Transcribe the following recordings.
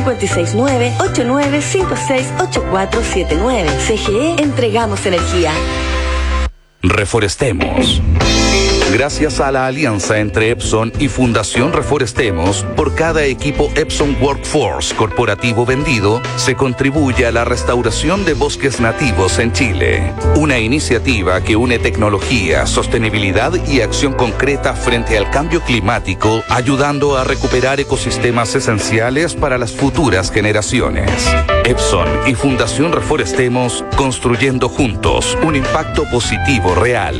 569-8956-8479. CGE, entregamos energía. Reforestemos. Gracias a la alianza entre Epson y Fundación Reforestemos, por cada equipo Epson Workforce corporativo vendido, se contribuye a la restauración de bosques nativos en Chile. Una iniciativa que une tecnología, sostenibilidad y acción concreta frente al cambio climático, ayudando a recuperar ecosistemas esenciales para las futuras generaciones. Epson y Fundación Reforestemos, construyendo juntos un impacto positivo real.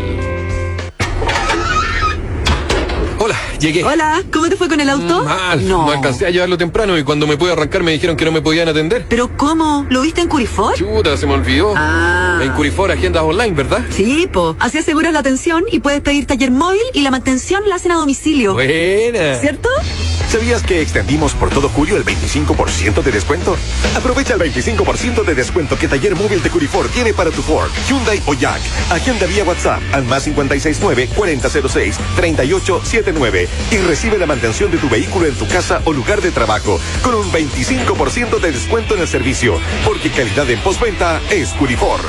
Hola, llegué. Hola, ¿cómo te fue con el auto? Mal, no alcancé a llevarlo temprano y cuando me pude arrancar me dijeron que no me podían atender. ¿Pero cómo? ¿Lo viste en Curifor? Chuta, se me olvidó. En Curifor agendas online, ¿verdad? Sí, así aseguras la atención y puedes pedir taller móvil y la mantención la hacen a domicilio. Buena. ¿Cierto? ¿Sabías que extendimos por todo julio el 25% de descuento? Aprovecha el 25% de descuento que Taller Móvil de Curifor tiene para tu Ford, Hyundai o Jack. Agenda vía WhatsApp al +569 4006 3879 y recibe la mantención de tu vehículo en tu casa o lugar de trabajo con un 25% de descuento en el servicio, porque calidad en postventa es Curifor.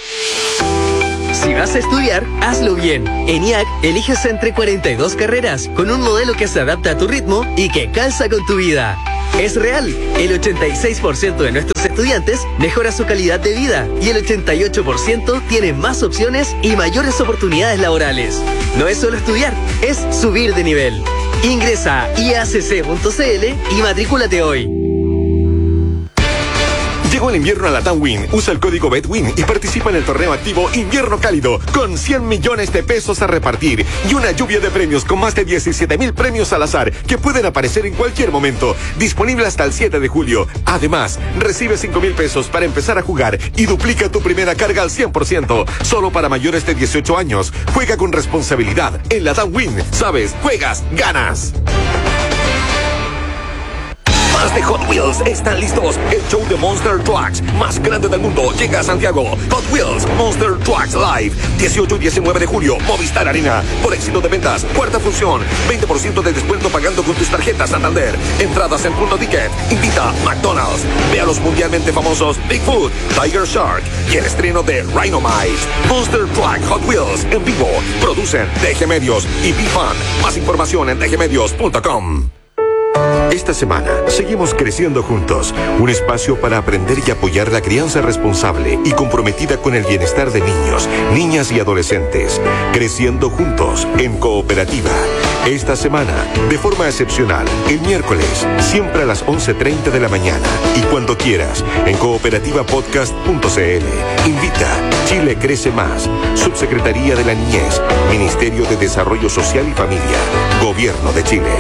Si vas a estudiar, hazlo bien. En IAC, eliges entre 42 carreras, con un modelo que se adapta a tu ritmo y que calza con tu vida. Es real, el 86% de nuestros estudiantes mejora su calidad de vida y el 88% tiene más opciones y mayores oportunidades laborales. No es solo estudiar, es subir de nivel. Ingresa a iacc.cl y matrículate hoy. Llegó el invierno a la Latam Win. Usa el código BETWIN y participa en el torneo activo Invierno Cálido con 100 millones de pesos a repartir y una lluvia de premios con más de 17,000 premios al azar que pueden aparecer en cualquier momento. Disponible hasta el 7 de julio. Además, recibe 5,000 pesos para empezar a jugar y duplica tu primera carga al 100%. Solo para mayores de 18 años. Juega con responsabilidad. En la Latam Win, sabes, juegas, ganas. Más de Hot Wheels están listos. El show de Monster Trucks más grande del mundo llega a Santiago. Hot Wheels Monster Trucks Live 18 y 19 de julio, Movistar Arena. Por éxito de ventas, cuarta función, 20% de descuento pagando con tus tarjetas Santander. Entradas en Punto Ticket. Invita McDonald's. Ve a los mundialmente famosos Bigfoot, Tiger Shark y el estreno de Rhinomite. Monster Truck Hot Wheels en vivo. Producen DG Medios y BeFun. Más información en dgmedios.com. Esta semana seguimos creciendo juntos, un espacio para aprender y apoyar la crianza responsable y comprometida con el bienestar de niños, niñas y adolescentes. Creciendo juntos en Cooperativa. Esta semana, de forma excepcional, el miércoles, siempre a las 11:30 de la mañana y cuando quieras, en cooperativapodcast.cl. Invita Chile Crece Más, Subsecretaría de la Niñez, Ministerio de Desarrollo Social y Familia, Gobierno de Chile.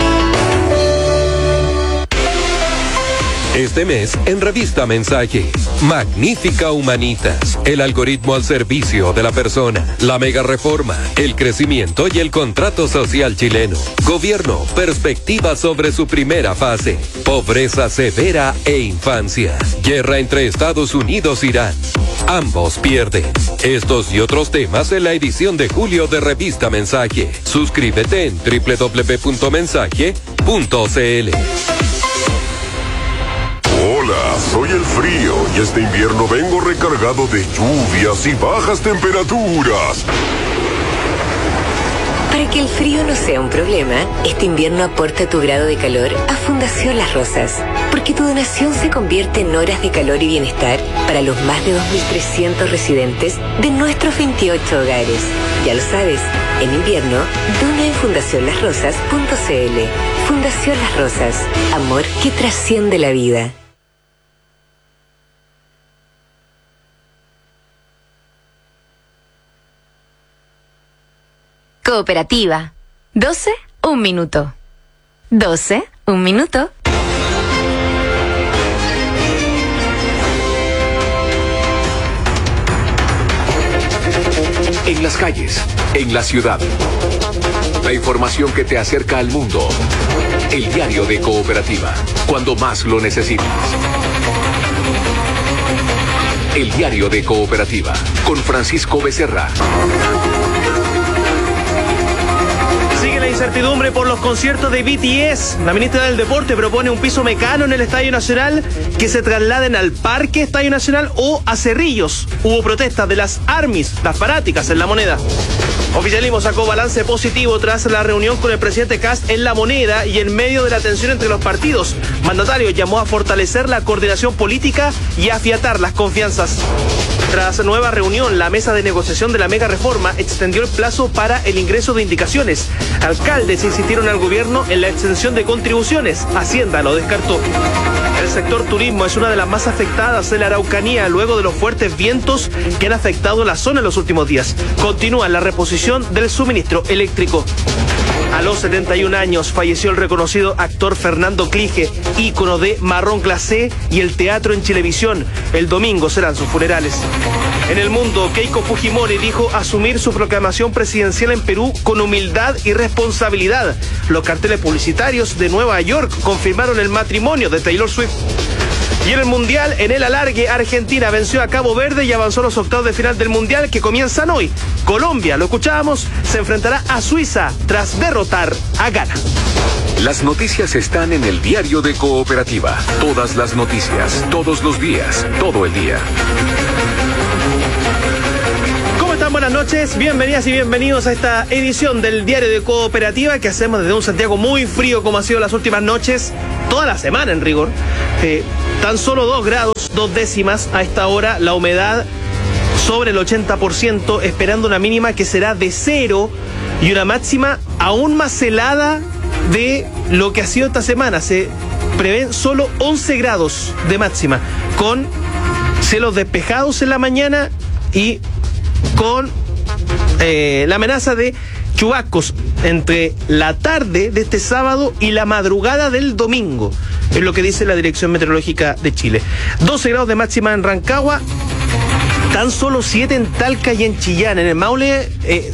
Este mes, en Revista Mensaje, Magnífica Humanitas, el algoritmo al servicio de la persona, la mega reforma, el crecimiento y el contrato social chileno. Gobierno, perspectiva sobre su primera fase, pobreza severa e infancia, guerra entre Estados Unidos e Irán. Ambos pierden. Estos y otros temas en la edición de julio de Revista Mensaje. Suscríbete en www.mensaje.cl. Hola, soy el frío y este invierno vengo recargado de lluvias y bajas temperaturas. Para que el frío no sea un problema, este invierno aporta tu grado de calor a Fundación Las Rosas, porque tu donación se convierte en horas de calor y bienestar para los más de 2.300 residentes de nuestros 28 hogares. Ya lo sabes, en invierno, dona en fundacionlasrosas.cl. Fundación Las Rosas, amor que trasciende la vida. Cooperativa. 12, un minuto. 12, un minuto. En las calles, en la ciudad. La información que te acerca al mundo. El diario de Cooperativa, cuando más lo necesitas. El diario de Cooperativa, con Francisco Becerra. Sigue la incertidumbre por los conciertos de BTS. La ministra del Deporte propone un piso mecano en el Estadio Nacional que se trasladen al Parque Estadio Nacional o a Cerrillos. Hubo protestas de las ARMYs, las fanáticas en La Moneda. Oficialismo sacó balance positivo tras la reunión con el presidente Kast en La Moneda y en medio de la tensión entre los partidos. Mandatario llamó a fortalecer la coordinación política y afiatar las confianzas. Tras nueva reunión, la mesa de negociación de la mega reforma extendió el plazo para el ingreso de indicaciones. Alcaldes insistieron al gobierno en la extensión de contribuciones. Hacienda lo descartó. El sector turismo es una de las más afectadas de la Araucanía luego de los fuertes vientos que han afectado la zona en los últimos días. Continúa la reposición del suministro eléctrico. A los 71 años falleció el reconocido actor Fernando Clige, ícono de Marrón Glacé y el teatro en Chilevisión. El domingo serán sus funerales. En el mundo, Keiko Fujimori dijo asumir su proclamación presidencial en Perú con humildad y responsabilidad. Los carteles publicitarios de Nueva York confirmaron el matrimonio de Taylor Swift. Y en el Mundial, en el alargue, Argentina venció a Cabo Verde y avanzó a los octavos de final del Mundial que comienzan hoy. Colombia, lo escuchábamos, se enfrentará a Suiza tras derrotar a Ghana. Las noticias están en el Diario de Cooperativa. Todas las noticias, todos los días, todo el día. ¿Cómo están? Buenas noches, bienvenidas y bienvenidos a esta edición del Diario de Cooperativa que hacemos desde un Santiago muy frío como ha sido las últimas noches, toda la semana en rigor. Tan solo 2 grados, 2 décimas a esta hora, la humedad sobre el 80%, esperando una mínima que será de 0 y una máxima aún más helada de lo que ha sido esta semana. Se prevén solo 11 grados de máxima, con cielos despejados en la mañana y con la amenaza de chubascos entre la tarde de este sábado y la madrugada del domingo, es lo que dice la Dirección Meteorológica de Chile. 12 grados de máxima en Rancagua, tan solo 7 en Talca y en Chillán. En el Maule,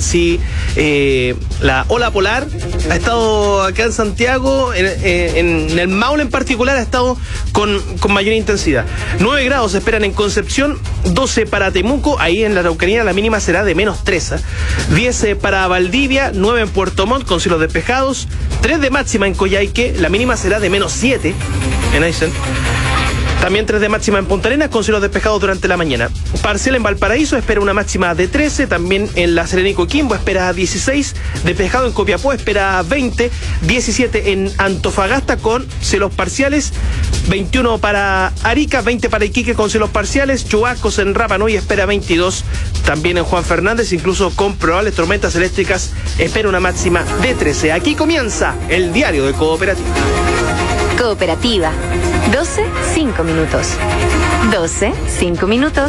la ola polar ha estado acá en Santiago, en el Maule en particular ha estado con mayor intensidad. 9 grados se esperan en Concepción, 12 para Temuco, ahí en la Araucanía la mínima será de menos 3. 10 para Valdivia, 9 en Puerto Montt con cielos despejados, 3 de máxima en Coyhaique, la mínima será de menos 7 en Aysén. También 3 de máxima en Punta Arenas con cielos despejados durante la mañana. Parcial en Valparaíso espera una máxima de 13, también en La Serena y Coquimbo espera 16, despejado en Copiapó espera 20, 17 en Antofagasta con cielos parciales, 21 para Arica, 20 para Iquique con cielos parciales, chubascos en Rapa Nui espera 22, también en Juan Fernández, incluso con probables tormentas eléctricas, espera una máxima de 13. Aquí comienza el Diario de Cooperativa. Cooperativa. 12, 5 minutos. 12, 5 minutos.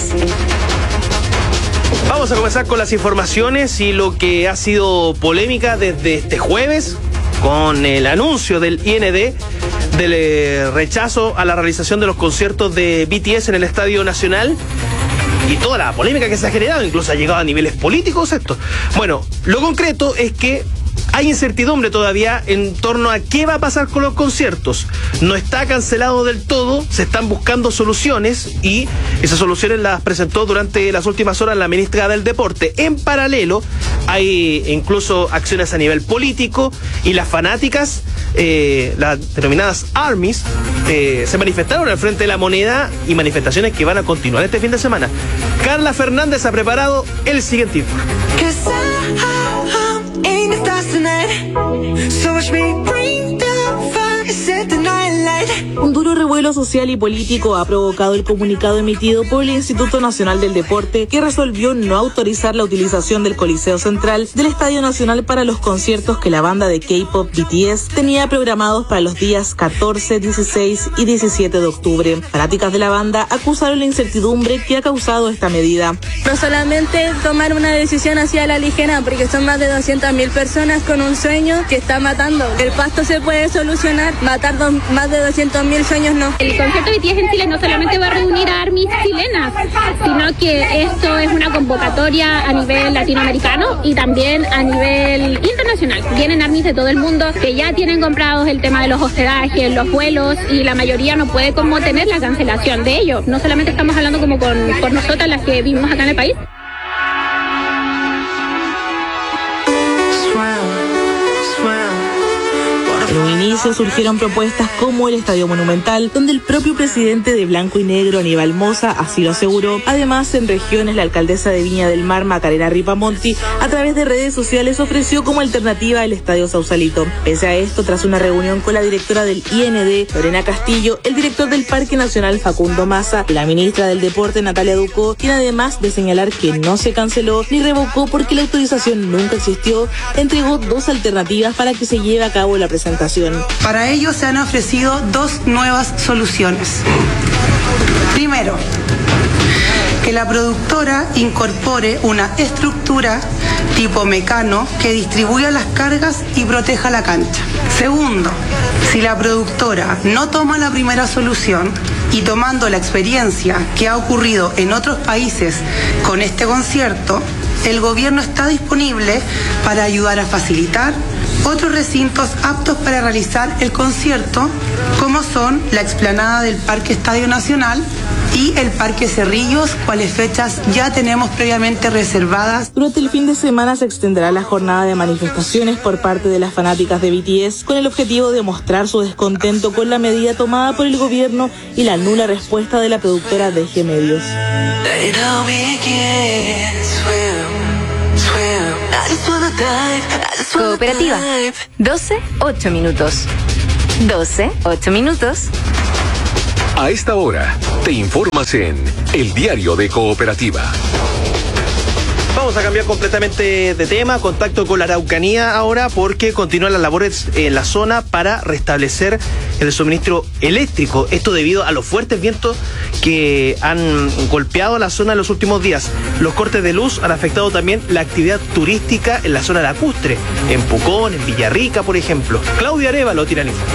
Vamos a comenzar con las informaciones y lo que ha sido polémica desde este jueves con el anuncio del IND del rechazo a la realización de los conciertos de BTS en el Estadio Nacional y toda la polémica que se ha generado, incluso ha llegado a niveles políticos esto. Bueno, lo concreto es que hay incertidumbre todavía en torno a qué va a pasar con los conciertos. No está cancelado del todo, se están buscando soluciones y esas soluciones las presentó durante las últimas horas la ministra del Deporte. En paralelo, hay incluso acciones a nivel político y las fanáticas, las denominadas ARMYs, se manifestaron al frente de La Moneda y manifestaciones que van a continuar este fin de semana. Carla Fernández ha preparado el siguiente informe. Un duro revuelo social y político ha provocado el comunicado emitido por el Instituto Nacional del Deporte, que resolvió no autorizar la utilización del Coliseo Central del Estadio Nacional para los conciertos que la banda de K-pop BTS tenía programados para los días 14, 16 y 17 de octubre. Fanáticas de la banda acusaron la incertidumbre que ha causado esta medida. No solamente tomar una decisión así a la ligera, porque son más de 200.000 personas con un sueño que está matando. El pasto se puede solucionar, matar más de 200.000 sueños no. El concierto de BTS en Chile no solamente va a reunir a ARMYs chilenas, sino que esto es una convocatoria a nivel latinoamericano y también a nivel internacional. Vienen ARMYs de todo el mundo que ya tienen comprados el tema de los hospedajes, los vuelos, y la mayoría no puede como tener la cancelación de ellos. No solamente estamos hablando como con nosotras las que vivimos acá en el país. Swell. servicio surgieron propuestas como el Estadio Monumental, donde el propio presidente de Blanco y Negro, Aníbal Mosa, así lo aseguró. Además, en regiones, la alcaldesa de Viña del Mar, Macarena Ripamonti, a través de redes sociales ofreció como alternativa el Estadio Sausalito. Pese a esto, tras una reunión con la directora del IND, Lorena Castillo, el director del Parque Nacional, Facundo Massa, y la ministra del Deporte, Natalia Ducó, quien además de señalar que no se canceló ni revocó porque la autorización nunca existió, entregó dos alternativas para que se lleve a cabo la presentación. Para ello se han ofrecido dos nuevas soluciones. Primero, que la productora incorpore una estructura tipo mecano que distribuya las cargas y proteja la cancha. Segundo, si la productora no toma la primera solución y tomando la experiencia que ha ocurrido en otros países con este concierto, el gobierno está disponible para ayudar a facilitar otros recintos aptos para realizar el concierto, como son la explanada del Parque Estadio Nacional y el Parque Cerrillos, cuales fechas ya tenemos previamente reservadas. Durante el fin de semana se extenderá la jornada de manifestaciones por parte de las fanáticas de BTS con el objetivo de mostrar su descontento con la medida tomada por el gobierno y la nula respuesta de la productora DG Medios. Cooperativa. 12, 8 minutos. 12, 8 minutos. A esta hora, te informas en El Diario de Cooperativa. Vamos a cambiar completamente de tema, contacto con la Araucanía ahora, porque continúan las labores en la zona para restablecer el suministro eléctrico. Esto debido a los fuertes vientos que han golpeado la zona en los últimos días. Los cortes de luz han afectado también la actividad turística en la zona lacustre, en Pucón, en Villarrica, por ejemplo. Claudia Arévalo tiene el informe.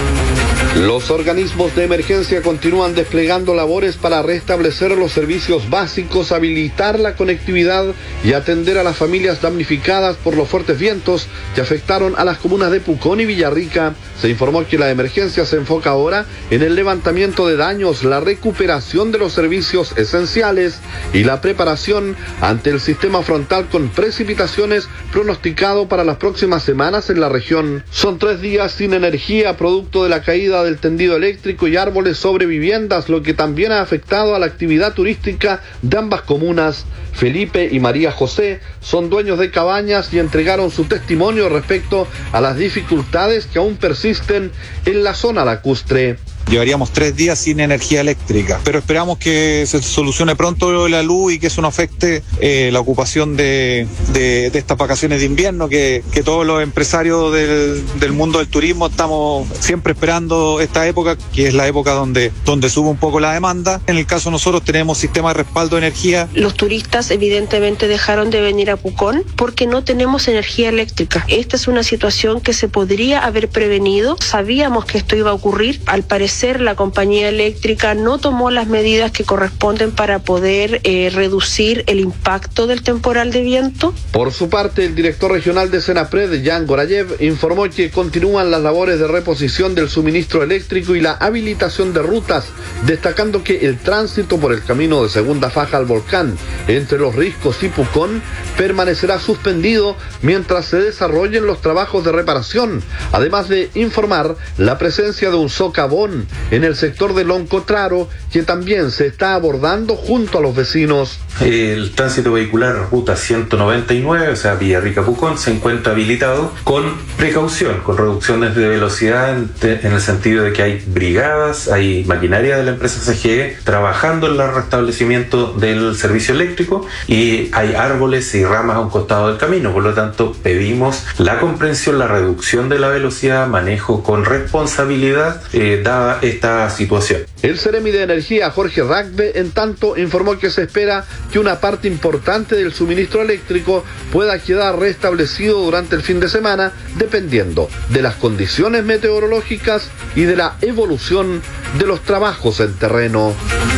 Los organismos de emergencia continúan desplegando labores para restablecer los servicios básicos, habilitar la conectividad y atender a las familias damnificadas por los fuertes vientos que afectaron a las comunas de Pucón y Villarrica. Se informó que la emergencia se enfoca ahora en el levantamiento de daños, la recuperación de los servicios esenciales y la preparación ante el sistema frontal con precipitaciones pronosticado para las próximas semanas en la región. Son 3 días sin energía producto de la caída del tendido eléctrico y árboles sobre viviendas, lo que también ha afectado a la actividad turística de ambas comunas. Felipe y María José son dueños de cabañas y entregaron su testimonio respecto a las dificultades que aún persisten en la zona lacustre. Llevaríamos 3 días sin energía eléctrica, pero esperamos que se solucione pronto la luz y que eso no afecte la ocupación de estas vacaciones de invierno que todos los empresarios del mundo del turismo estamos siempre esperando esta época, que es la época donde sube un poco la demanda. En el caso nosotros tenemos sistema de respaldo de energía. Los turistas evidentemente dejaron de venir a Pucón porque no tenemos energía eléctrica. Esta es una situación que se podría haber prevenido. Sabíamos que esto iba a ocurrir. Al parecer la compañía eléctrica no tomó las medidas que corresponden para poder reducir el impacto del temporal de viento. Por su parte, el director regional de Senapred, Jan Gorayev, informó que continúan las labores de reposición del suministro eléctrico y la habilitación de rutas, destacando que el tránsito por el camino de segunda faja al volcán entre Los Riscos y Pucón permanecerá suspendido mientras se desarrollen los trabajos de reparación, además de informar la presencia de un socavón en el sector de Loncotraro, que también se está abordando junto a los vecinos. El tránsito vehicular ruta 199, o sea Villarrica-Pucón, se encuentra habilitado con precaución, con reducciones de velocidad en el sentido de que hay brigadas, hay maquinaria de la empresa CGE trabajando en el restablecimiento del servicio eléctrico y hay árboles y ramas a un costado del camino. Por lo tanto, pedimos la comprensión, la reducción de la velocidad, manejo con responsabilidad dada esta situación. El Seremi de Energía, Jorge Ragbe, en tanto, informó que se espera que una parte importante del suministro eléctrico pueda quedar restablecido durante el fin de semana, dependiendo de las condiciones meteorológicas y de la evolución de los trabajos en terreno.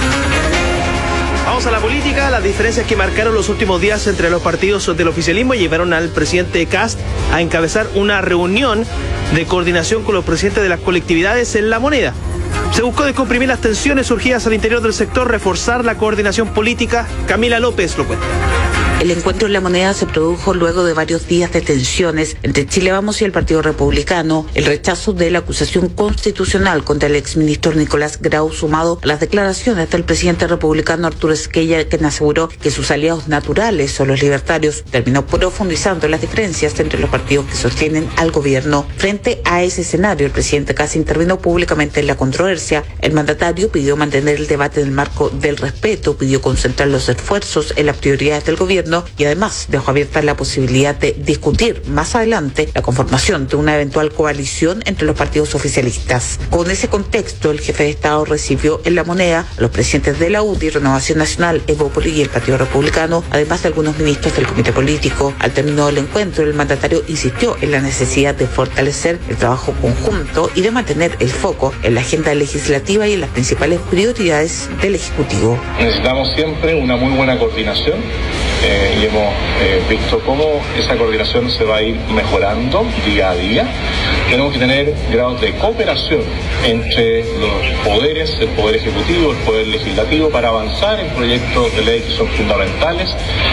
Vamos a la política. Las diferencias que marcaron los últimos días entre los partidos del oficialismo llevaron al presidente Kast a encabezar una reunión de coordinación con los presidentes de las colectividades en La Moneda. Se buscó descomprimir las tensiones surgidas al interior del sector, reforzar la coordinación política. Camila López lo cuenta. El encuentro en La Moneda se produjo luego de varios días de tensiones entre Chile Vamos y el Partido Republicano, el rechazo de la acusación constitucional contra el exministro Nicolás Grau, sumado a las declaraciones del presidente republicano Arturo Esquella, quien aseguró que sus aliados naturales son los libertarios, terminó profundizando las diferencias entre los partidos que sostienen al gobierno. Frente a ese escenario, el presidente casi intervino públicamente en la controversia. El mandatario pidió mantener el debate en el marco del respeto, pidió concentrar los esfuerzos en las prioridades del gobierno y además dejó abierta la posibilidad de discutir más adelante la conformación de una eventual coalición entre los partidos oficialistas. Con ese contexto, el jefe de Estado recibió en La Moneda a los presidentes de la UDI, Renovación Nacional, Evópoli y el Partido Republicano, además de algunos ministros del comité político. Al término del encuentro, el mandatario insistió en la necesidad de fortalecer el trabajo conjunto y de mantener el foco en la agenda legislativa y en las principales prioridades del Ejecutivo. Necesitamos siempre una muy buena coordinación. Y hemos visto cómo esa coordinación se va a ir mejorando día a día. Tenemos que tener grados de cooperación entre los poderes, el Poder Ejecutivo, el Poder Legislativo, para avanzar en proyectos de ley que son fundamentales,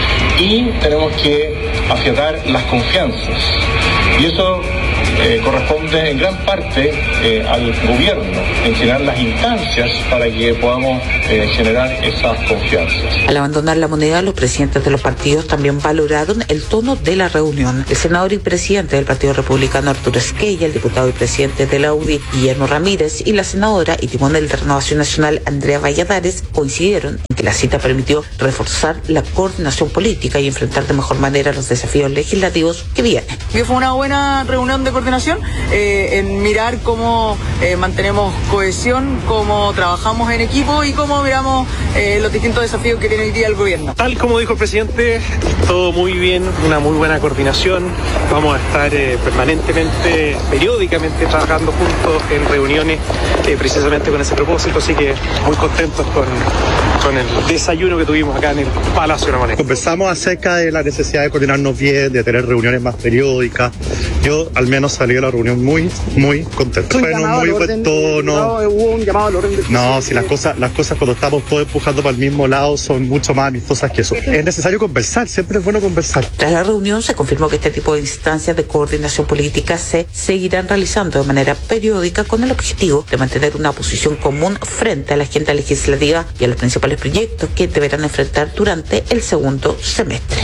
y tenemos que afiatar las confianzas. Y eso corresponde en gran parte al gobierno, en generar las instancias para que podamos generar esas confianzas. Al abandonar La Moneda, los presidentes de los partidos también valoraron el tono de la reunión. El senador y presidente del Partido Republicano Arturo Esquella, el diputado y presidente de la UDI Guillermo Ramírez y la senadora y timonel de Renovación Nacional Andrea Valladares coincidieron en que la cita permitió reforzar la coordinación política y enfrentar de mejor manera los desafíos legislativos que vienen. Fue una buena reunión de coordinación, en mirar cómo mantenemos cohesión, cómo trabajamos en equipo y cómo miramos los distintos desafíos que tiene hoy día el gobierno. Tal como dijo el presidente, todo muy bien, una muy buena coordinación. Vamos a estar permanentemente, periódicamente trabajando juntos en reuniones precisamente con ese propósito, así que muy contentos con el desayuno que tuvimos acá en el Palacio de La Moneda. Conversamos acerca de la necesidad de coordinarnos bien, de tener reuniones más periódicas. Yo al menos salí de la reunión muy contento. Fue en un muy buen tono. Hubo un llamado al orden del... No, si las cosas cuando estamos todos empujando para el mismo lado son mucho más amistosas que eso. Es necesario conversar, siempre es bueno conversar. Tras la reunión se confirmó que este tipo de instancias de coordinación política se seguirán realizando de manera periódica con el objetivo de mantener una posición común frente a la agenda legislativa y a los principales proyectos que deberán enfrentar durante el segundo semestre.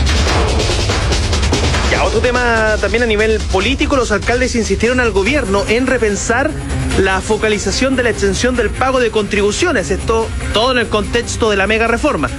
Ya, otro tema también a nivel político, los alcaldes insistieron al gobierno en repensar la focalización de la extensión del pago de contribuciones, esto todo en el contexto de la mega reforma.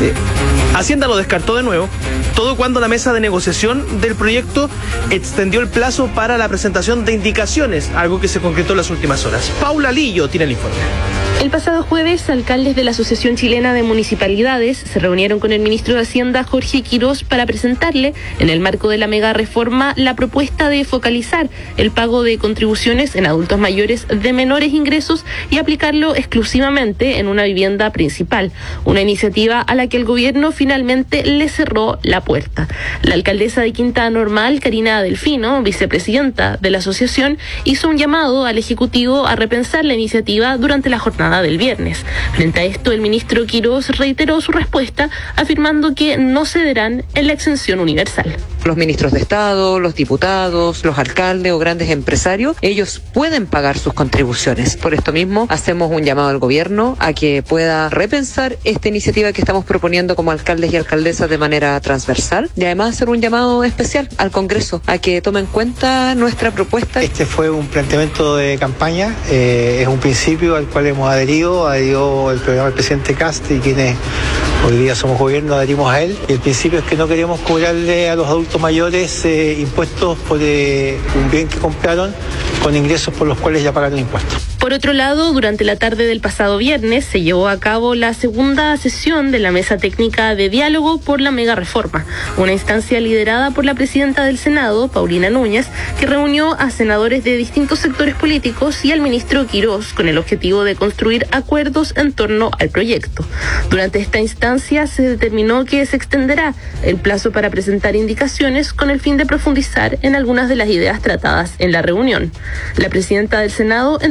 Hacienda lo descartó de nuevo, todo cuando la mesa de negociación del proyecto extendió el plazo para la presentación de indicaciones, algo que se concretó en las últimas horas. Paula Lillo tiene el informe. El pasado jueves, alcaldes de la Asociación Chilena de Municipalidades se reunieron con el ministro de Hacienda, Jorge Quirós, para presentarle, en el marco de la mega reforma, la propuesta de focalizar el pago de contribuciones en adultos mayores de menores ingresos y aplicarlo exclusivamente en una vivienda principal, una iniciativa a la que el gobierno finalmente le cerró la puerta. La alcaldesa de Quinta Normal, Karina Delfino, vicepresidenta de la asociación, hizo un llamado al Ejecutivo a repensar la iniciativa durante la jornada del viernes. Frente a esto, el ministro Quirós reiteró su respuesta, afirmando que no cederán en la exención universal. Los ministros de Estado, los diputados, los alcaldes o grandes empresarios, ellos pueden pagar sus contribuciones. Por esto mismo, hacemos un llamado al gobierno a que pueda repensar esta iniciativa que estamos proponiendo como alcaldes y alcaldesas de manera transversal, y además hacer un llamado especial al Congreso a que tome en cuenta nuestra propuesta. Este fue un planteamiento de campaña, es un principio al cual hemos adherido el programa del presidente Kast, y quienes hoy día somos gobierno adherimos a él. Y el principio es que no queremos cobrarle a los adultos mayores impuestos por un bien que compraron con ingresos por los cuales ya pagaron impuestos. Por otro lado, durante la tarde del pasado viernes se llevó a cabo la segunda sesión de la Mesa Técnica de Diálogo por la Mega Reforma, una instancia liderada por la presidenta del Senado, Paulina Núñez, que reunió a senadores de distintos sectores políticos y al ministro Quirós con el objetivo de construir acuerdos en torno al proyecto. Durante esta instancia se determinó que se extenderá el plazo para presentar indicaciones con el fin de profundizar en algunas de las ideas tratadas en la reunión. La presidenta del Senado entregó más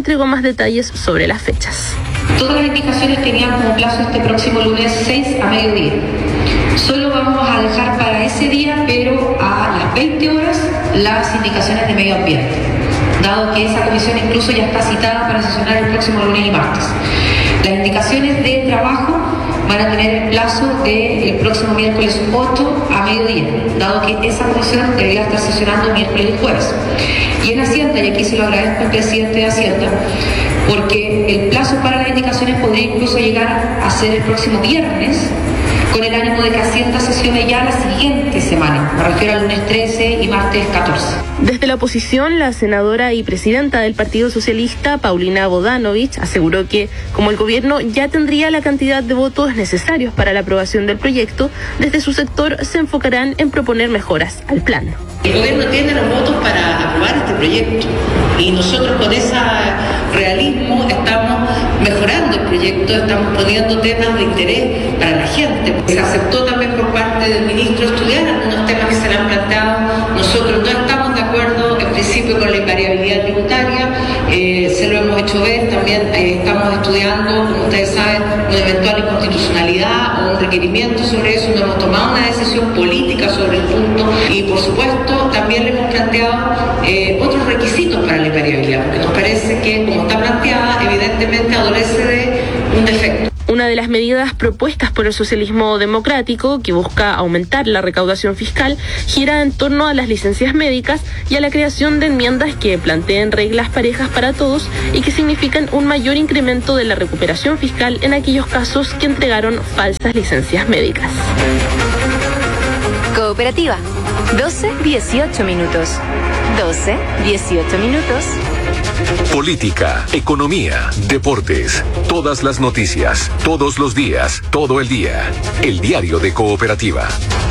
más detalles sobre las fechas. Todas las indicaciones tenían como plazo este próximo lunes 6 a mediodía. Solo vamos a dejar para ese día, pero a las 20 horas, las indicaciones de medio ambiente, dado que esa comisión incluso ya está citada para sesionar el próximo lunes y martes. Las indicaciones de trabajo van a tener el plazo del próximo miércoles 8 a mediodía, dado que esa comisión debería estar sesionando miércoles y jueves. Y en Hacienda, y aquí se lo agradezco al presidente de Hacienda, porque el plazo para las indicaciones podría incluso llegar a ser el próximo viernes, con el ánimo de que Hacienda sesione ya la siguiente semana, me refiero al lunes 13 y martes 14. Desde la oposición, la senadora y presidenta del Partido Socialista, Paulina Bodanovich, aseguró que, como el gobierno ya tendría la cantidad de votos necesarios para la aprobación del proyecto, desde su sector se enfocarán en proponer mejoras al plan. El gobierno tiene los votos para aprobar este proyecto y nosotros con ese realismo estamos mejorando el proyecto, estamos poniendo temas de interés para la gente. Se aceptó también por parte del ministro estudiar algunos temas que se le han planteado. Nosotros no estamos de acuerdo en principio con la invariabilidad tributaria, se lo hemos hecho ver, también estamos estudiando, como ustedes saben, una eventual inconstitucionalidad o un requerimiento sobre eso, no hemos tomado una decisión política sobre el punto y por supuesto también le hemos planteado otros requisitos para la invariabilidad, porque nos parece que como está planteada evidentemente adolece de un defecto. Una de las medidas propuestas por el socialismo democrático, que busca aumentar la recaudación fiscal, gira en torno a las licencias médicas y a la creación de enmiendas que planteen reglas parejas para todos y que significan un mayor incremento de la recuperación fiscal en aquellos casos que entregaron falsas licencias médicas. Cooperativa. 12-18 minutos. 12-18 minutos. Política, economía, deportes, todas las noticias, todos los días, todo el día. El diario de Cooperativa.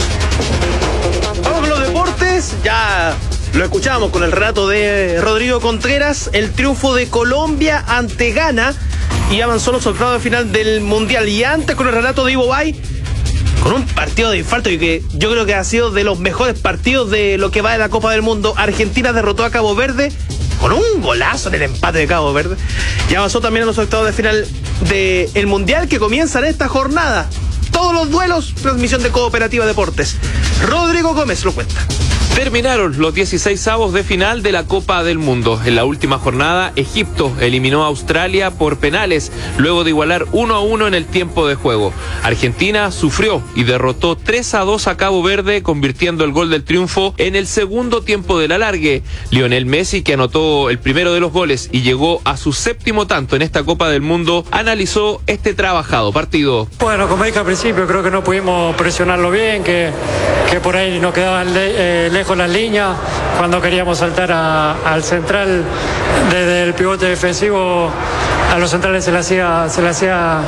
Vamos con los deportes, ya lo escuchamos con el relato de Rodrigo Contreras, el triunfo de Colombia ante Ghana y avanzó los octavos de final del Mundial. Y antes con el relato de Ivo Bay, con un partido de infarto y que yo creo que ha sido de los mejores partidos de lo que va de la Copa del Mundo. Argentina derrotó a Cabo Verde con un golazo en el empate de Cabo Verde y avanzó también a los octavos de final del Mundial que comienza en esta jornada. Todos los duelos, transmisión de Cooperativa Deportes. Rodrigo Gómez lo cuenta. Terminaron los 16avos de final de la Copa del Mundo. En la última jornada, Egipto eliminó a Australia por penales, luego de igualar 1-1 en el tiempo de juego. Argentina sufrió y derrotó 3-2 a Cabo Verde, convirtiendo el gol del triunfo en el segundo tiempo del alargue. Lionel Messi, que anotó el primero de los goles y llegó a su séptimo tanto en esta Copa del Mundo, analizó este trabajado partido. Bueno, como dije al principio, creo que no pudimos presionarlo bien, que por ahí nos quedaban lejos las líneas cuando queríamos saltar al central. Desde el pivote defensivo a los centrales se le hacía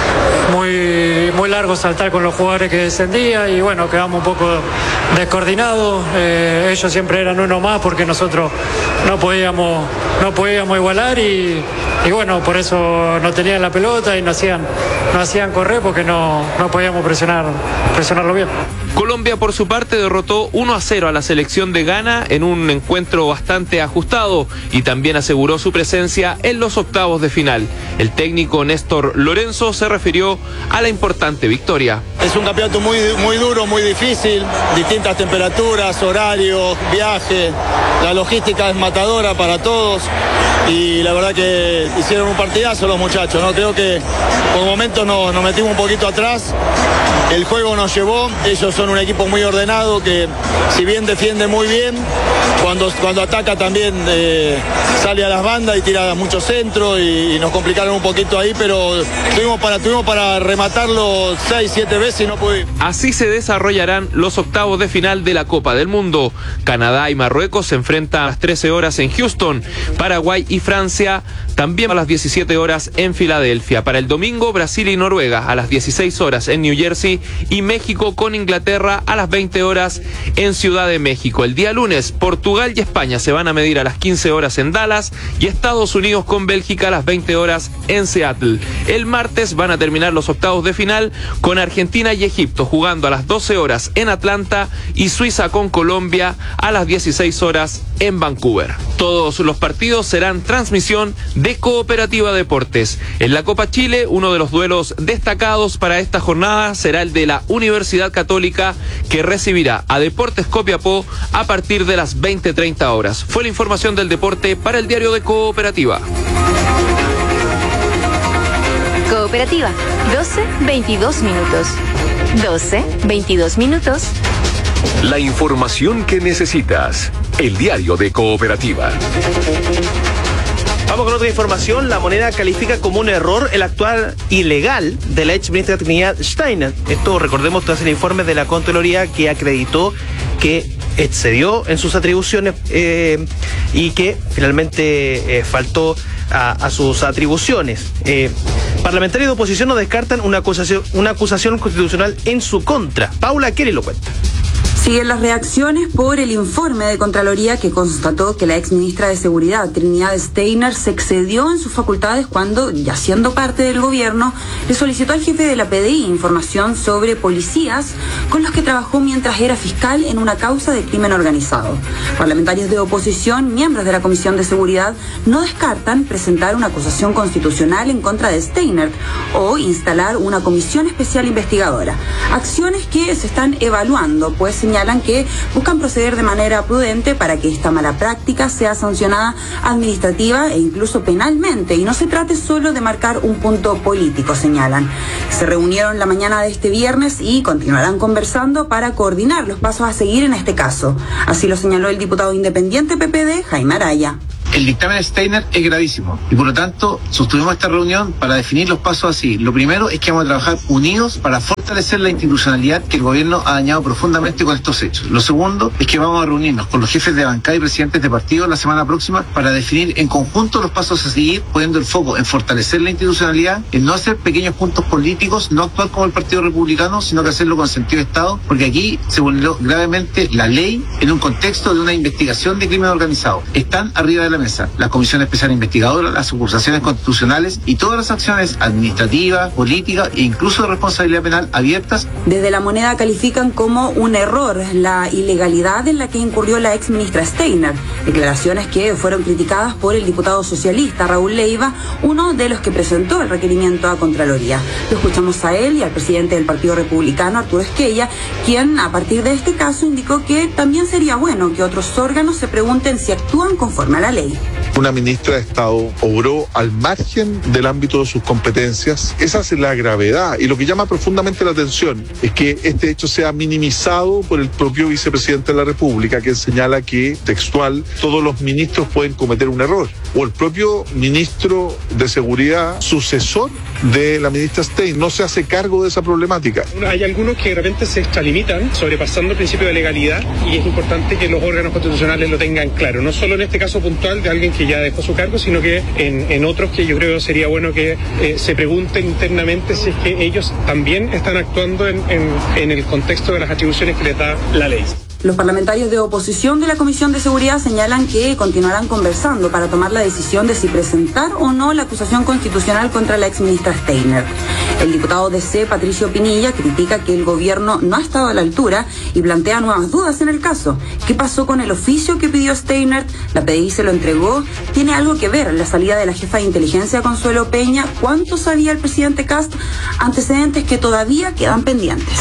muy largo saltar con los jugadores que descendían y bueno, quedamos un poco descoordinados. Ellos siempre eran uno más porque nosotros no podíamos igualar y bueno, por eso no tenían la pelota y no hacían correr porque no podíamos presionarlo bien. Colombia, por su parte, derrotó 1-0 a la selección de Ghana en un encuentro bastante ajustado y también aseguró su presencia en los octavos de final. El técnico Néstor Lorenzo se refirió a la importante victoria. Es un campeonato muy duro, muy difícil, distintas temperaturas, horarios, viaje, la logística es matadora para todos y la verdad que hicieron un partidazo los muchachos, ¿no? Creo que por momentos nos metimos un poquito atrás, el juego nos llevó, ellos son un equipo muy ordenado que si bien defiende muy bien, cuando ataca también sale a las bandas y tira mucho centro y nos complicaron un poquito ahí, pero tuvimos para rematarlo 6-7 veces y no pudimos. Así se desarrollarán los octavos de final de la Copa del Mundo. Canadá y Marruecos se enfrentan a las 13 horas en Houston, Paraguay y Francia también a las 17 horas en Filadelfia. Para el domingo, Brasil y Noruega a las 16 horas en New Jersey y México con Inglaterra Inglaterra a las 20 horas en Ciudad de México. El día lunes, Portugal y España se van a medir a las 15 horas en Dallas y Estados Unidos con Bélgica a las 20 horas en Seattle. El martes van a terminar los octavos de final con Argentina y Egipto jugando a las 12 horas en Atlanta y Suiza con Colombia a las 16 horas en Vancouver. Todos los partidos serán transmisión de Cooperativa Deportes. En la Copa Chile, uno de los duelos destacados para esta jornada será el de la Universidad Católica, que recibirá a Deportes Copiapó a partir de las 20:30 horas. Fue la información del deporte para el diario de Cooperativa. Cooperativa, 12:22 minutos. 12:22 minutos. La información que necesitas. El diario de Cooperativa. Vamos con otra información. La Moneda califica como un error el actuar ilegal de la ex ministra Trinidad Steiner. Esto, recordemos, tras el informe de la Contraloría que acreditó que excedió en sus atribuciones y que finalmente faltó a sus atribuciones. Parlamentarios de oposición no descartan una acusación constitucional en su contra. Paula Kelly lo cuenta. Siguen las reacciones por el informe de Contraloría que constató que la ex ministra de Seguridad, Trinidad Steiner, se excedió en sus facultades cuando, ya siendo parte del gobierno, le solicitó al jefe de la PDI información sobre policías con los que trabajó mientras era fiscal en una causa de crimen organizado. Parlamentarios de oposición, miembros de la Comisión de Seguridad, no descartan presentar una acusación constitucional en contra de Steiner o instalar una comisión especial investigadora. Acciones que se están evaluando, pues señalan que buscan proceder de manera prudente para que esta mala práctica sea sancionada administrativa e incluso penalmente, y no se trate solo de marcar un punto político, señalan. Se reunieron la mañana de este viernes y continuarán conversando para coordinar los pasos a seguir en este caso. Así lo señaló el diputado independiente PPD, Jaime Araya. El dictamen de Steiner es gravísimo y por lo tanto sostuvimos esta reunión para definir los pasos así. Lo primero es que vamos a trabajar unidos para fortalecer la institucionalidad que el gobierno ha dañado profundamente con estos hechos. Lo segundo es que vamos a reunirnos con los jefes de bancada y presidentes de partidos la semana próxima para definir en conjunto los pasos a seguir, poniendo el foco en fortalecer la institucionalidad, en no hacer pequeños puntos políticos, no actuar como el Partido Republicano, sino que hacerlo con sentido de Estado, porque aquí se vulneró gravemente la ley en un contexto de una investigación de crimen organizado. Están arriba de la mesa la Comisión Especial Investigadora, las acusaciones constitucionales y todas las acciones administrativas, políticas e incluso de responsabilidad penal abiertas. Desde la Moneda califican como un error la ilegalidad en la que incurrió la ex ministra Steiner, declaraciones que fueron criticadas por el diputado socialista Raúl Leiva, uno de los que presentó el requerimiento a Contraloría. Lo escuchamos a él y al presidente del Partido Republicano, Arturo Esquella, quien a partir de este caso indicó que también sería bueno que otros órganos se pregunten si actúan conforme a la ley. Una ministra de Estado obró al margen del ámbito de sus competencias. Esa es la gravedad, y lo que llama profundamente la atención es que este hecho sea minimizado por el propio vicepresidente de la República, que señala que, textual, todos los ministros pueden cometer un error, o el propio ministro de Seguridad, sucesor de la ministra Stein, no se hace cargo de esa problemática. Hay algunos que de repente se extralimitan sobrepasando el principio de legalidad, y es importante que los órganos constitucionales lo tengan claro, no solo en este caso puntual de alguien que ya dejó su cargo, sino que en otros que yo creo sería bueno que se pregunten internamente si es que ellos también están actuando en el contexto de las atribuciones que les da la ley. Los parlamentarios de oposición de la Comisión de Seguridad señalan que continuarán conversando para tomar la decisión de si presentar o no la acusación constitucional contra la exministra Steiner. El diputado DC, Patricio Pinilla, critica que el gobierno no ha estado a la altura y plantea nuevas dudas en el caso. ¿Qué pasó con el oficio que pidió Steiner? ¿La PDI se lo entregó? ¿Tiene algo que ver la salida de la jefa de inteligencia, Consuelo Peña? ¿Cuánto sabía el presidente Kast? Antecedentes que todavía quedan pendientes.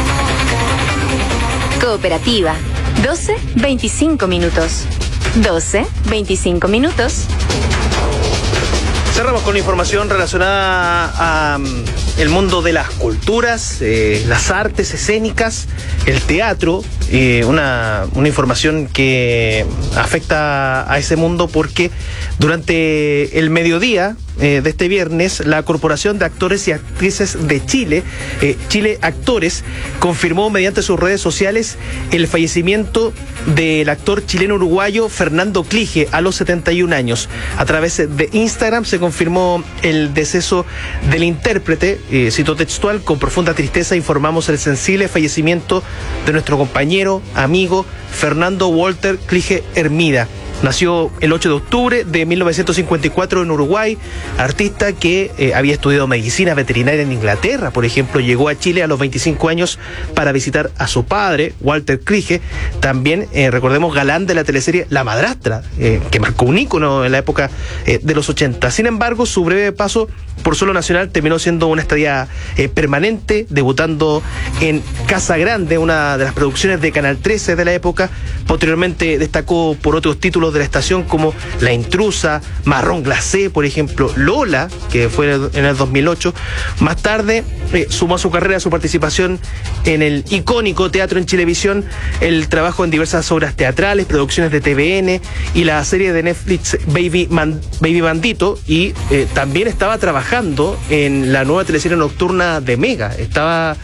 Cooperativa, 12:25 minutos. 12:25 minutos. Cerramos con información relacionada a el mundo de las culturas, las artes escénicas, el teatro, una información que afecta a ese mundo porque durante el mediodía de este viernes, la Corporación de Actores y Actrices de Chile, Chile Actores, confirmó mediante sus redes sociales el fallecimiento del actor chileno-uruguayo Fernando Clige a los 71 años. A través de Instagram se confirmó el deceso del intérprete. Cito textual: con profunda tristeza informamos el sensible fallecimiento de nuestro compañero, amigo Fernando Walter Clige Hermida. Nació el 8 de octubre de 1954 en Uruguay, artista que había estudiado medicina veterinaria en Inglaterra, por ejemplo. Llegó a Chile a los 25 años para visitar a su padre, Walter Clige, también, recordemos, galán de la teleserie La Madrastra, que marcó un ícono en la época de los 80. Sin embargo, su breve paso por suelo nacional terminó siendo una estadía permanente, debutando en Casa Grande, una de las producciones de Canal 13 de la época. Posteriormente destacó por otros títulos de la estación como La Intrusa, Marrón Glacé, por ejemplo, Lola, que fue en el 2008. Más tarde sumó a su carrera su participación en el icónico Teatro en Chilevisión, el trabajo en diversas obras teatrales, producciones de TVN y la serie de Netflix Baby Bandito, y también estaba trabajando en la nueva teleserie nocturna de Mega. Estaba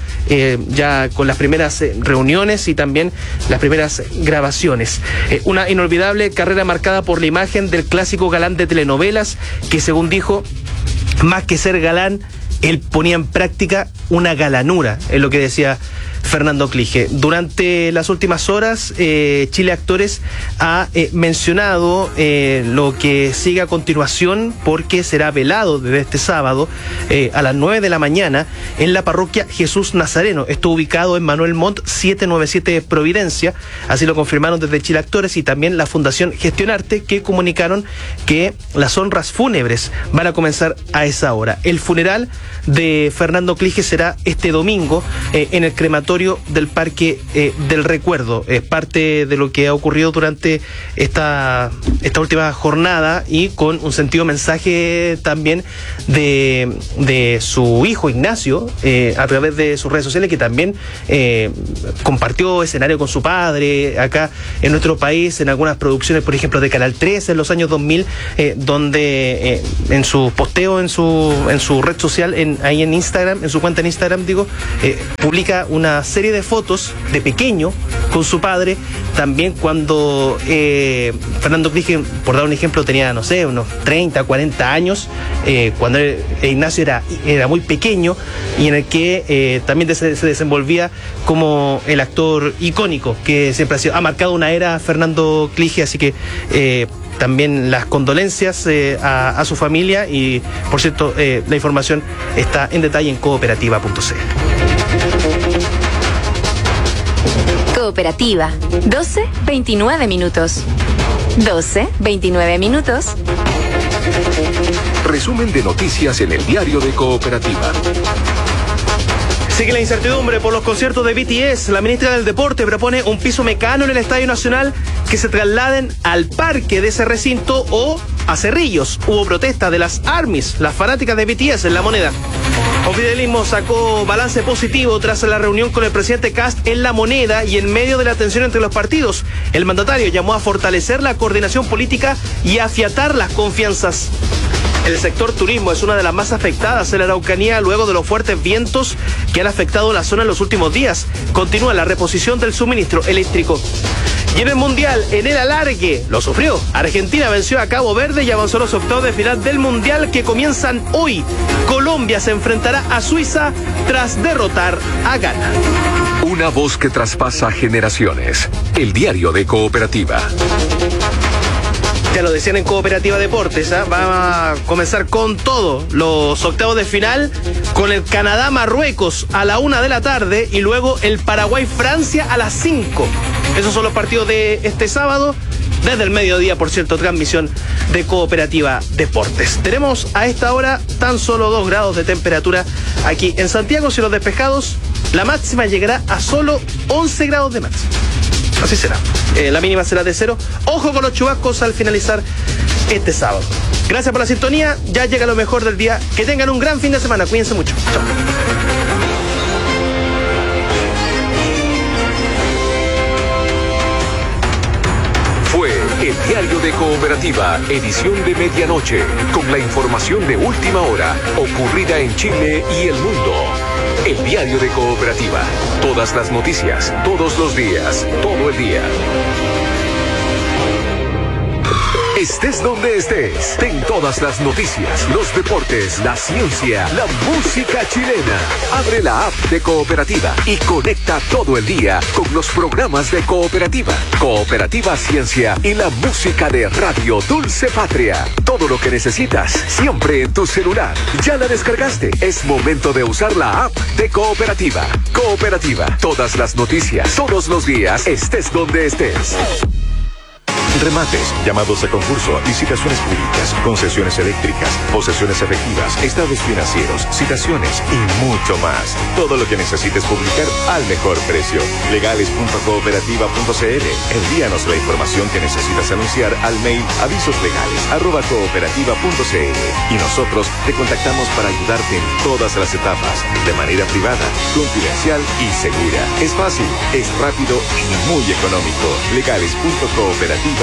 ya con las primeras reuniones y también las primeras grabaciones. Una inolvidable carrera marcada por la imagen del clásico galán de telenovelas, que, según dijo, más que ser galán, él ponía en práctica una galanura, es lo que decía Fernando Clige. Durante las últimas horas, Chile Actores ha mencionado lo que sigue a continuación, porque será velado desde este sábado a las 9 de la mañana en la parroquia Jesús Nazareno. Esto ubicado en Manuel Montt 797 Providencia. Así lo confirmaron desde Chile Actores y también la Fundación Gestionarte, que comunicaron que las honras fúnebres van a comenzar a esa hora. El funeral de Fernando Clige será este domingo en el crematorio del Parque del Recuerdo. Es parte de lo que ha ocurrido durante esta última jornada, y con un sentido mensaje también de su hijo Ignacio a través de sus redes sociales, que también compartió escenario con su padre acá en nuestro país, en algunas producciones, por ejemplo, de Canal 13 en los años 2000, donde en su posteo, en su red social, ahí en Instagram, en su cuenta en Instagram, publica una serie de fotos de pequeño con su padre, también cuando Fernando Clige, por dar un ejemplo, tenía, no sé, unos 30, 40 años, cuando Ignacio era muy pequeño, y en el que también se desenvolvía como el actor icónico que siempre ha marcado una era Fernando Clige. Así que también las condolencias a su familia, y por cierto, la información está en detalle en cooperativa.cl. Cooperativa, 12:29 minutos. 12:29 minutos. Resumen de noticias en el diario de Cooperativa. Sigue la incertidumbre por los conciertos de BTS. La ministra del Deporte propone un piso mecano en el Estadio Nacional, que se trasladen al parque de ese recinto o a Cerrillos. Hubo protesta de las ARMYs, las fanáticas de BTS, en La Moneda. Oficialismo sacó balance positivo tras la reunión con el presidente Kast en La Moneda, y en medio de la tensión entre los partidos, el mandatario llamó a fortalecer la coordinación política y a afiatar las confianzas. El sector turismo es una de las más afectadas en la Araucanía luego de los fuertes vientos que han afectado la zona en los últimos días. Continúa la reposición del suministro eléctrico. Y en el Mundial, en el alargue, lo sufrió. Argentina venció a Cabo Verde y avanzó a los octavos de final del Mundial, que comienzan hoy. Colombia se enfrentará a Suiza tras derrotar a Ghana. Una voz que traspasa generaciones. El diario de Cooperativa. Ya lo decían en Cooperativa Deportes, va a comenzar con todo los octavos de final, con el Canadá-Marruecos a la 1 de la tarde y luego el Paraguay-Francia a las 5. Esos son los partidos de este sábado, desde el mediodía, por cierto, transmisión de Cooperativa Deportes. Tenemos a esta hora tan solo 2 grados de temperatura aquí en Santiago, cielos despejados. La máxima llegará a solo 11 grados de máxima. Así será. La mínima será de 0. Ojo con los chubascos al finalizar este sábado. Gracias por la sintonía. Ya llega lo mejor del día. Que tengan un gran fin de semana. Cuídense mucho. Chao. Fue El diario de Cooperativa, edición de medianoche, con la información de última hora, ocurrida en Chile y el mundo. El diario de Cooperativa, todas las noticias, todos los días, todo el día. Estés donde estés, ten todas las noticias, los deportes, la ciencia, la música chilena. Abre la app de Cooperativa y conecta todo el día con los programas de Cooperativa. Cooperativa Ciencia y la música de Radio Dulce Patria. Todo lo que necesitas, siempre en tu celular. ¿Ya la descargaste? Es momento de usar la app de Cooperativa. Cooperativa, todas las noticias, todos los días, estés donde estés. Remates, llamados a concurso, licitaciones públicas, concesiones eléctricas, posesiones efectivas, estados financieros, citaciones y mucho más. Todo lo que necesites publicar al mejor precio. Legales.cooperativa.cl. Envíanos la información que necesitas anunciar al mail avisoslegales@cooperativa.cl y nosotros te contactamos para ayudarte en todas las etapas, de manera privada, confidencial y segura. Es fácil, es rápido y muy económico. Legales.cooperativa.cl.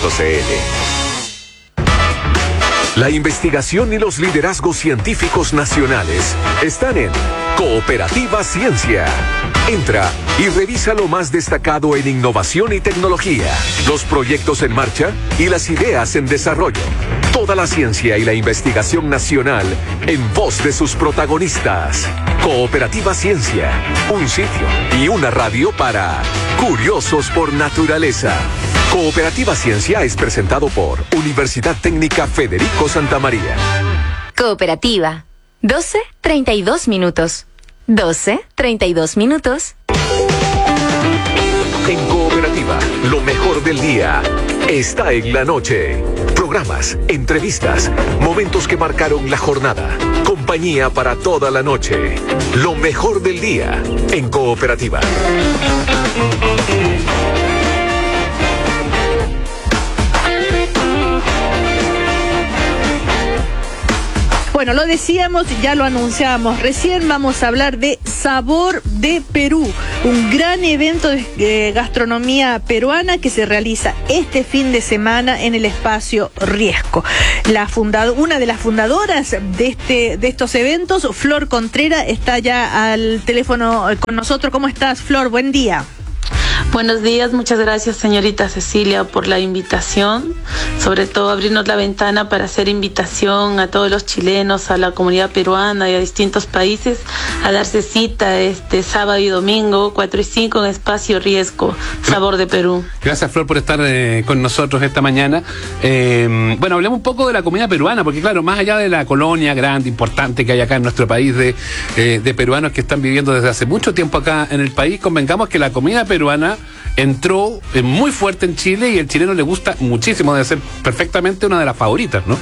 La investigación y los liderazgos científicos nacionales están en Cooperativa Ciencia. Entra y revisa lo más destacado en innovación y tecnología, los proyectos en marcha y las ideas en desarrollo. Toda la ciencia y la investigación nacional en voz de sus protagonistas. Cooperativa Ciencia, un sitio y una radio para curiosos por naturaleza. Cooperativa Ciencia es presentado por Universidad Técnica Federico Santa María. Cooperativa. 12:32 minutos. 12:32 minutos. En Cooperativa, lo mejor del día está en la noche. Programas, entrevistas, momentos que marcaron la jornada. Compañía para toda la noche. Lo mejor del día en Cooperativa. Bueno, lo decíamos, ya lo anunciábamos recién, vamos a hablar de Sabor de Perú, un gran evento de gastronomía peruana que se realiza este fin de semana en el espacio Riesco. Una de las fundadoras de estos eventos, Flor Contreras, está ya al teléfono con nosotros. ¿Cómo estás, Flor? Buen día. Buenos días, muchas gracias señorita Cecilia por la invitación, sobre todo abrirnos la ventana para hacer invitación a todos los chilenos, a la comunidad peruana y a distintos países a darse cita este sábado y domingo 4 y 5 en Espacio Riesgo, Sabor de Perú. Gracias Flor por estar con nosotros esta mañana. Bueno, hablemos un poco de la comida peruana, porque claro, más allá de la colonia grande, importante que hay acá en nuestro país de peruanos que están viviendo desde hace mucho tiempo acá en el país, convengamos que la comida peruana entró muy fuerte en Chile y el chileno le gusta muchísimo, debe ser perfectamente una de las favoritas, ¿no?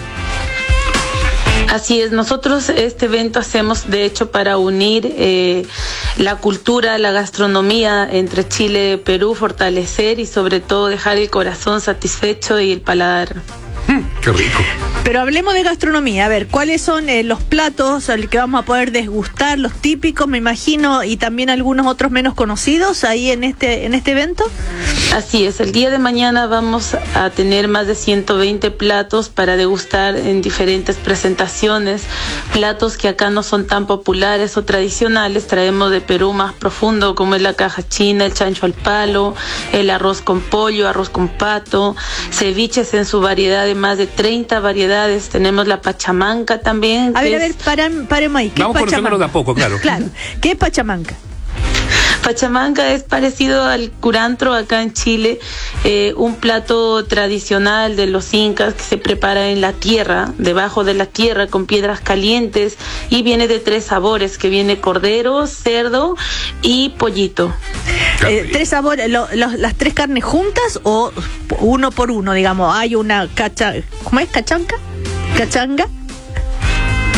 Así es, nosotros este evento hacemos de hecho para unir la cultura, la gastronomía entre Chile y Perú, fortalecer y sobre todo dejar el corazón satisfecho y el paladar. Qué rico. Pero hablemos de gastronomía, a ver, ¿cuáles son los platos al que vamos a poder degustar, los típicos, me imagino, y también algunos otros menos conocidos ahí en este evento? Así es, el día de mañana vamos a tener más de 120 platos para degustar en diferentes presentaciones, platos que acá no son tan populares o tradicionales, traemos de Perú más profundo, como es la caja china, el chancho al palo, el arroz con pollo, arroz con pato, ceviches en su variedad de más de 30 variedades, tenemos la pachamanca también. A ver, paremos ahí. Vamos conociéndolo de a poco, claro. Claro, ¿qué es pachamanca? Pachamanca es parecido al curantro acá en Chile, un plato tradicional de los incas que se prepara en la tierra, debajo de la tierra con piedras calientes y viene de 3 sabores, que viene cordero, cerdo y pollito. 3 sabores, las 3 carnes juntas o uno por uno, digamos, hay una ¿cómo es? ¿Cachanga?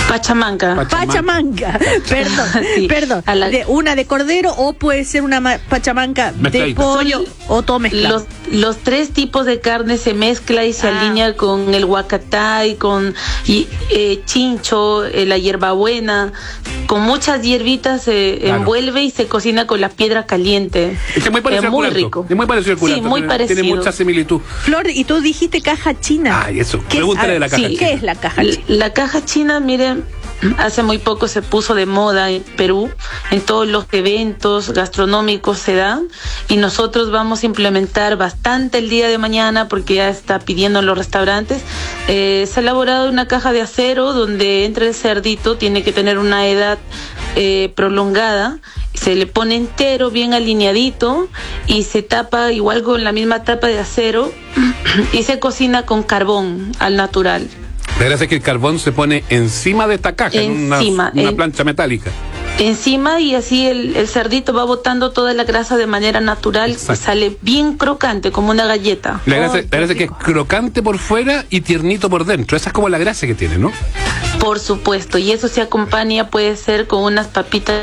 Pachamanca. Perdón, sí. Perdón. Una de cordero o puede ser una pachamanca de pollo o todo mezclado. Los tres tipos de carne se mezcla y se alinea con el huacatay, con chincho, la hierbabuena, con muchas hierbitas se envuelve y se cocina con la piedra caliente. Es que muy parecido al curanto. Rico. Es muy parecido al curanto. Sí, muy parecido. Tiene mucha similitud. Flor, y tú dijiste caja china. Ay, eso. Pregúntale de la caja china. ¿Qué es la caja china? La caja china, miren, hace muy poco se puso de moda en Perú, en todos los eventos gastronómicos se dan, y nosotros vamos a implementar bastante el día de mañana porque ya está pidiendo en los restaurantes. Se ha elaborado una caja de acero donde entra el cerdito, tiene que tener una edad prolongada, se le pone entero, bien alineadito, y se tapa igual con la misma tapa de acero y se cocina con carbón al natural. La gracia es que el carbón se pone encima de esta caja, en una plancha metálica. Encima, y así el cerdito va botando toda la grasa de manera natural. Exacto. Y sale bien crocante, como una galleta. La gracia es que es crocante por fuera y tiernito por dentro. Esa es como la gracia que tiene, ¿no? Por supuesto, y eso se acompaña, puede ser con unas papitas.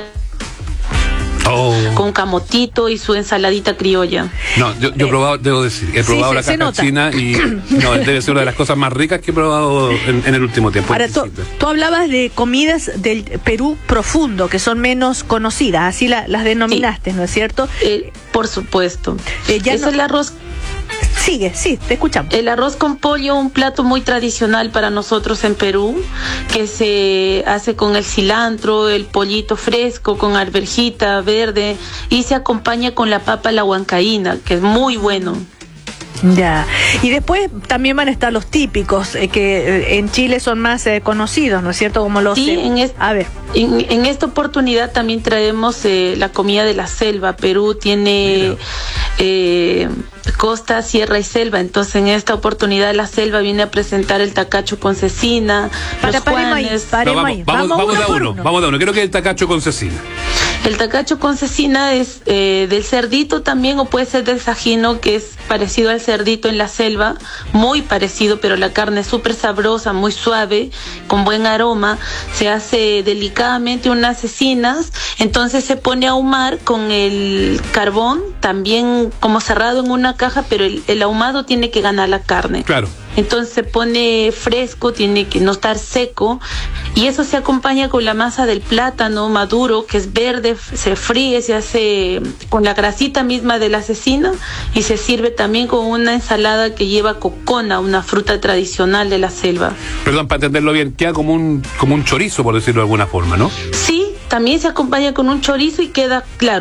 Con camotito y su ensaladita criolla. No, yo he probado, debo decir, he probado la caja china y no, debe ser una de las cosas más ricas que he probado en el último tiempo. Ahora, tú hablabas de comidas del Perú profundo, que son menos conocidas, así las denominaste, ¿no es cierto? Por supuesto. El arroz. Sigue, sí, te escuchamos. El arroz con pollo, un plato muy tradicional para nosotros en Perú, que se hace con el cilantro, el pollito fresco, con arvejita verde, y se acompaña con la papa a la huancaína, que es muy bueno. Ya, y después también van a estar los típicos, que en Chile son más conocidos, ¿no es cierto? Como los... Sí, en esta oportunidad también traemos la comida de la selva. Perú tiene costa, sierra y selva, entonces en esta oportunidad la selva viene a presentar el tacacho con cecina, Vamos de uno, creo que el tacacho con cecina. El tacacho con cecina es del cerdito también, o puede ser del sajino, que es parecido al cerdito en la selva, muy parecido, pero la carne es súper sabrosa, muy suave, con buen aroma. Se hace delicadamente unas cecinas, entonces se pone a ahumar con el carbón, también como cerrado en una caja, pero el ahumado tiene que ganar la carne. Claro. Entonces se pone fresco, tiene que no estar seco, y eso se acompaña con la masa del plátano maduro, que es verde, se fríe, se hace con la grasita misma de la cecina, y se sirve también con una ensalada que lleva cocona, una fruta tradicional de la selva. Perdón, para entenderlo bien, queda como un chorizo, por decirlo de alguna forma, ¿no? Sí, también se acompaña con un chorizo y queda, claro,